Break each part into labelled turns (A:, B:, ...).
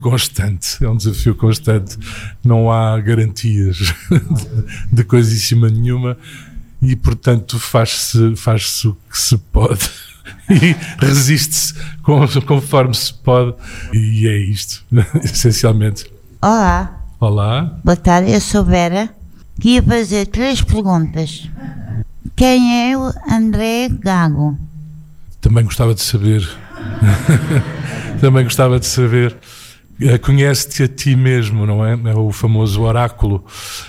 A: constante, é um desafio constante. Não há garantias de coisíssima nenhuma e, portanto, faz-se o que se pode e resiste-se conforme se pode, e é isto, essencialmente.
B: Olá, boa tarde, eu sou Vera. Queria fazer 3 perguntas. Quem é o André Gago?
A: Também gostava de saber. Conhece-te a ti mesmo, não é? É o famoso oráculo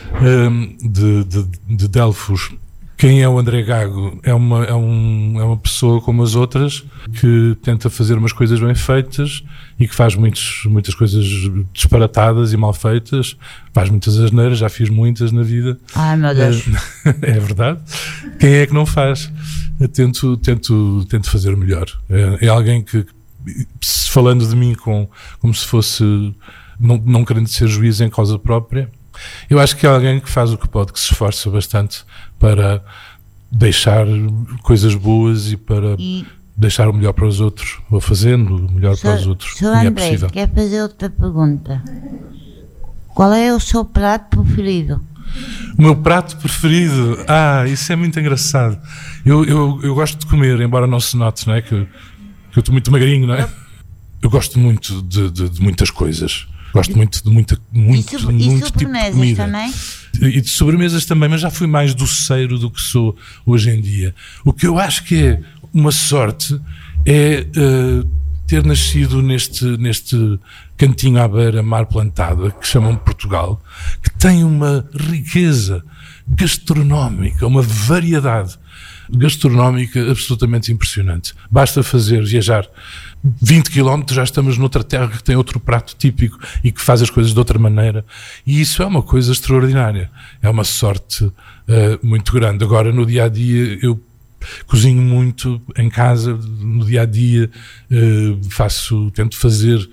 A: de Delfos. Quem é o André Gago? É uma pessoa como as outras que tenta fazer umas coisas bem feitas e que faz muitas coisas disparatadas e mal feitas. Faz muitas asneiras, já fiz muitas na vida.
B: Ai, meu Deus.
A: É verdade. Quem é que não faz? Tento fazer melhor. É alguém que, falando de mim como se fosse, não querendo ser juiz em causa própria, eu acho que é alguém que faz o que pode, que se esforça bastante para deixar coisas boas e para deixar o melhor para os outros, ou fazendo o melhor para os outros.
B: Sr. André, quer fazer outra pergunta? Qual é o seu prato preferido?
A: O meu prato preferido? Isso é muito engraçado. Eu gosto de comer, embora não se note, não é? Que eu estou muito magrinho, não é? Eu gosto muito de muitas coisas. Gosto muito de muito tipo de comida.
B: Também?
A: E de sobremesas também, mas já fui mais doceiro do que sou hoje em dia. O que eu acho que é uma sorte é ter nascido neste cantinho à beira, mar plantada, que chamam Portugal, que tem uma riqueza gastronómica, uma variedade gastronómica absolutamente impressionante. Basta viajar 20 km, já estamos noutra terra que tem outro prato típico e que faz as coisas de outra maneira, e isso é uma coisa extraordinária, é uma sorte muito grande. Agora, no dia-a-dia, eu cozinho muito em casa, no dia-a-dia tento fazer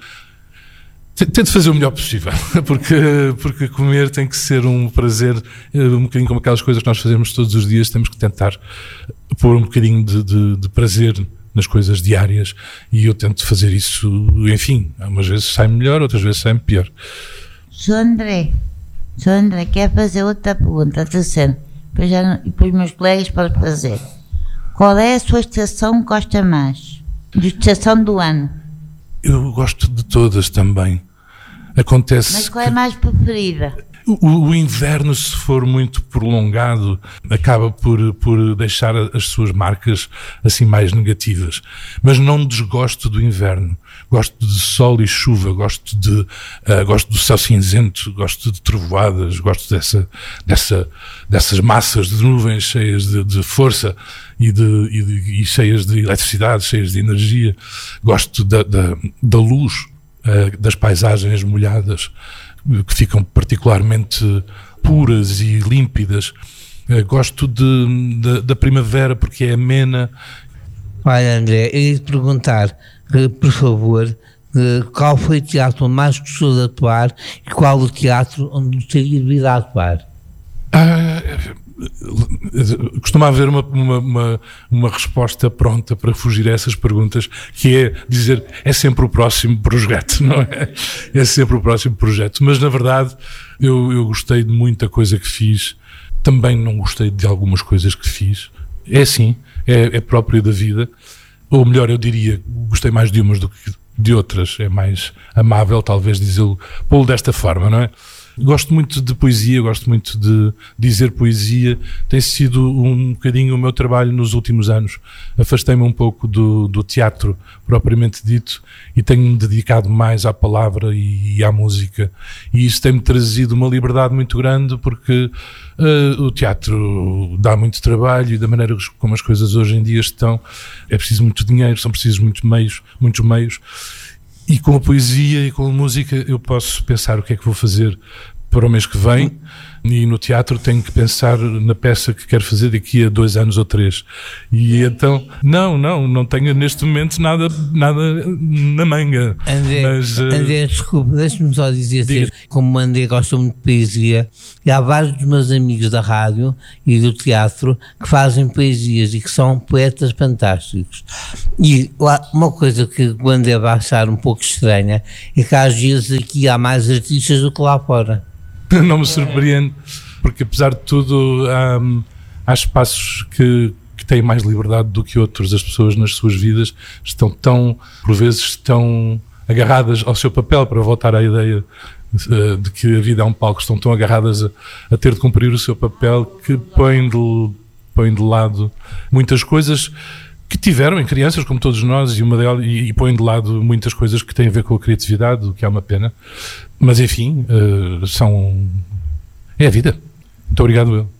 A: o melhor possível, porque comer tem que ser um prazer, um bocadinho como aquelas coisas que nós fazemos todos os dias. Temos que tentar pôr um bocadinho de prazer nas coisas diárias, e eu tento fazer isso, enfim, umas vezes sai melhor, outras vezes sai pior.
B: Sr. André, quer fazer outra pergunta, terceira, e depois meus colegas podem fazer. Qual é a sua estação que gosta mais? De estação do ano?
A: Eu gosto de todas também.
B: Mas qual é a mais preferida?
A: O inverno, se for muito prolongado, acaba por deixar as suas marcas assim mais negativas. Mas não desgosto do inverno. Gosto de sol e chuva, gosto do céu cinzento, gosto de trovoadas, gosto dessas massas de nuvens cheias de força e cheias de eletricidade, cheias de energia. Gosto da luz, das paisagens molhadas, que ficam particularmente puras e límpidas. Gosto da primavera porque é amena.
C: Olha, André, eu ia te perguntar, por favor, qual foi o teatro onde mais gostou de atuar e qual o teatro onde gostaria de vir a atuar?
A: Costuma haver uma resposta pronta para fugir a essas perguntas, que é dizer, é sempre o próximo projeto, não é? É sempre o próximo projeto, mas na verdade eu gostei de muita coisa que fiz, também não gostei de algumas coisas que fiz, é assim, é próprio da vida, ou melhor, eu diria, gostei mais de umas do que de outras, é mais amável talvez pô-lo desta forma, não é? Gosto muito de poesia, gosto muito de dizer poesia, tem sido um bocadinho o meu trabalho nos últimos anos. Afastei-me um pouco do teatro propriamente dito e tenho-me dedicado mais à palavra e à música, e isso tem-me trazido uma liberdade muito grande, porque o teatro dá muito trabalho, e da maneira como as coisas hoje em dia estão, é preciso muito dinheiro, são precisos muitos meios. E com a poesia e com a música eu posso pensar o que é que vou fazer para o mês que vem, e no teatro tenho que pensar na peça que quero fazer daqui a 2 anos ou 3. E então, não tenho neste momento nada na manga.
C: André, desculpa, deixa-me só dizer assim, como o André gosta muito de poesia, e há vários dos meus amigos da rádio e do teatro que fazem poesias e que são poetas fantásticos. E uma coisa que o André vai achar um pouco estranha é que às vezes aqui há mais artistas do que lá fora.
A: Não me surpreende, porque apesar de tudo há espaços que têm mais liberdade do que outros. As pessoas nas suas vidas estão por vezes tão agarradas ao seu papel, para voltar à ideia de que a vida é um palco, estão tão agarradas a ter de cumprir o seu papel que põem de lado muitas coisas que tiveram em crianças, como todos nós, e põem de lado muitas coisas que têm a ver com a criatividade, o que é uma pena. Mas enfim, é a vida. Muito obrigado, eu.